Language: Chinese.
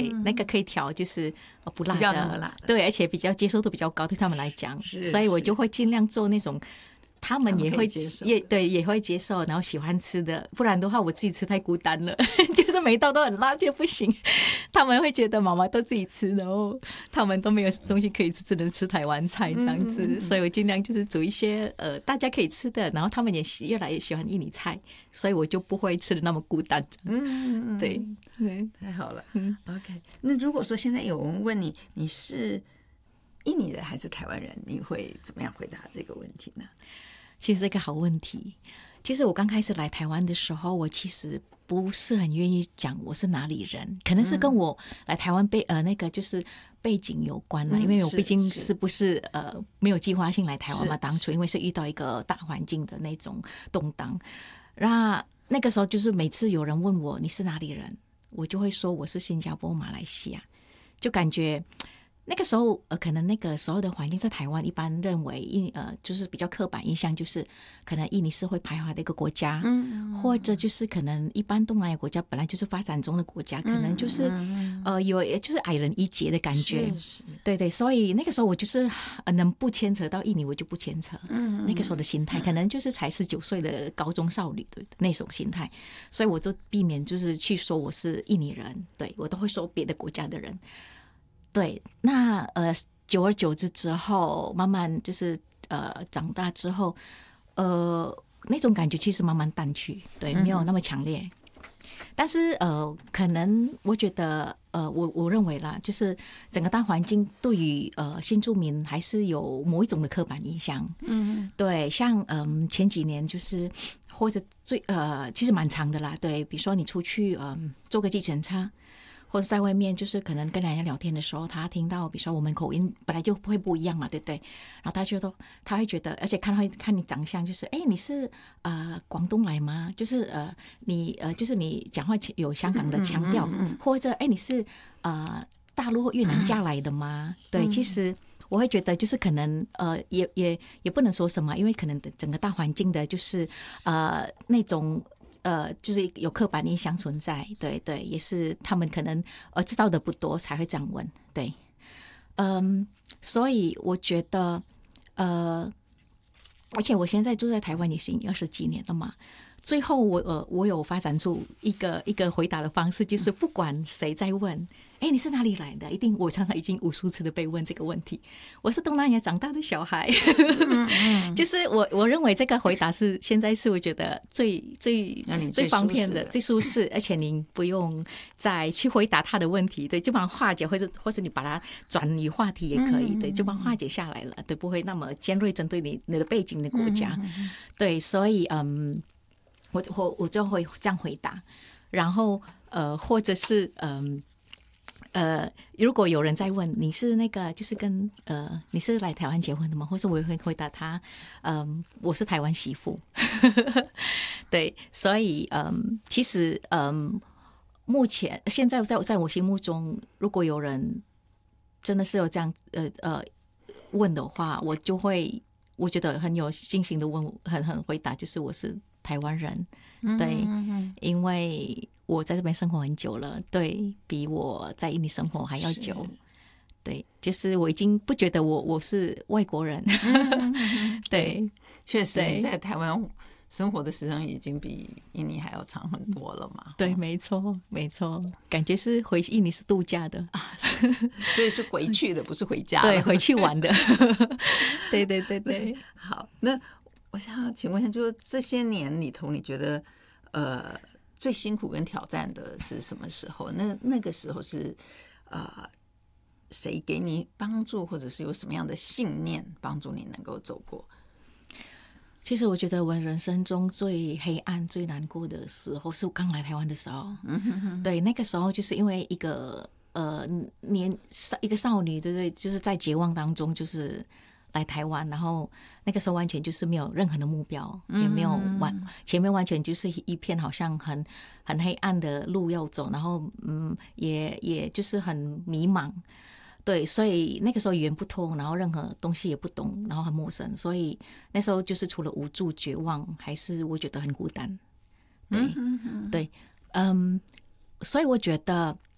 对，那个可以调就是不辣比较那么的， 辣的对，而且比较接受度比较高，对他们来讲，所以我就会尽量做那种他们也会可以接受也会接受，然后喜欢吃的，不然的话我自己吃太孤单了，就是每一道都很辣就不行。他们会觉得妈妈都自己吃，然后他们都没有东西可以吃，只能吃台湾菜这样子。所以我尽量就是煮一些大家可以吃的，然后他们也越来越喜欢印尼菜，所以我就不会吃的那么孤单。对， 太好了。OK， 那如果说现在有人问你，你是印尼人还是台湾人，你会怎么样回答这个问题呢？ 其实是一个好问题。其实我刚开始来台湾的时候，我其实不是很愿意讲我是哪里人，可能是跟我来台湾那个就是背景有关了，因为我毕竟是不是没有计划性来台湾嘛，当初因为是遇到一个大环境的那种动荡，那个时候就是每次有人问我你是哪里人，我就会说我是新加坡马来西亚，就感觉那个时候可能那个时候的环境在台湾一般认为就是比较刻板印象，就是可能印尼是会排华的一个国家，或者就是可能一般东南亚国家本来就是发展中的国家，可能就是就是矮人一截的感觉，对对，所以那个时候我就是能不牵扯到印尼我就不牵扯，那个时候的心态可能就是才19岁的高中少女的那种心态，所以我就避免就是去说我是印尼人，对，我都会说别的国家的人。对，那久而久之之后，慢慢就是长大之后，那种感觉其实慢慢淡去，对，没有那么强烈。但是可能我觉得我认为啦，就是整个大环境对于新住民还是有某一种的刻板印象。对，像前几年就是或者其实蛮长的啦，对，比如说你出去坐个计程车。或者在外面，就是可能跟人家聊天的时候，他听到，比如说我们口音本来就会不一样嘛，对不对？然后他会觉得，而且会看你长相，就是你是广东来吗？就是你就是你讲话有香港的腔调，或者你是大陆或越南嫁来的吗？对，其实我会觉得就是可能也不能说什么，因为可能整个大环境的就是那种。就是有刻板印象存在，对对，也是他们可能知道的不多才会这样问，对，所以我觉得而且我现在住在台湾已经20几年了嘛，最后我有发展出一个回答的方式，就是不管谁在问。你是哪里来的？我常常已经无数次的被问这个问题。我是东南亚长大的小孩，就是我认为这个回答是现在是我觉得最方便的、最舒适，而且您不用再去回答他的问题，对，就帮化解，或者你把它转移话题也可以，对，就帮化解下来了，对，不会那么尖锐针对你的背景的国家，对，所以我就会这样回答，然后或者是如果有人在问你是那个就是跟你是来台湾结婚的吗？或是我也会回答他我是台湾媳妇对，所以其实目前现在在我心目中，如果有人真的是有这样问的话，我觉得很有信心的很回答，就是我是台湾人，对，因为我在这边生活很久了，对，比我在印尼生活还要久，对，就是我已经不觉得我是外国人，对， 确实你在台湾生活的时间已经比印尼还要长很多了嘛， 对，没错没错，感觉是回印尼是度假的所以是回去的不是回家对，回去玩的对对对对， 好，那我想要请问一下，就是这些年里头你觉得最辛苦跟挑战的是什么时候？那个时候是谁给你帮助，或者是有什么样的信念帮助你能够走过？ 其实我觉得我人生中最黑暗最难过的时候是我刚来台湾的时候，对，那个时候就是因为一个少女，对不对？就是在绝望当中就是来台湾，然后那个时候完全就是没有任何的目标，也没有前面完全就是一片好像很黑暗的路要走，然后也就是很迷茫，对，所以那个时候语言不通，然后任何东西也不懂，然后很陌生，所以那时候就是除了无助、绝望，还是我觉得很孤单。对，对，所以我觉得